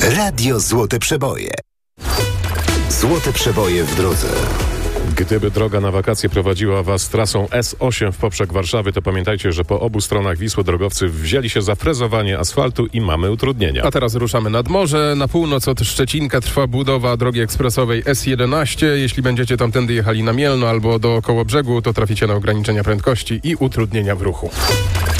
Radio Złote Przeboje. Złote Przeboje w drodze. Gdyby droga na wakacje prowadziła Was trasą S8 w poprzek Warszawy, to pamiętajcie, że po obu stronach Wisły drogowcy wzięli się za frezowanie asfaltu i mamy utrudnienia. A teraz ruszamy nad morze. Na północ od Szczecinka trwa budowa drogi ekspresowej S11. Jeśli będziecie tamtędy jechali na Mielno albo do Kołobrzegu, to traficie na ograniczenia prędkości i utrudnienia w ruchu.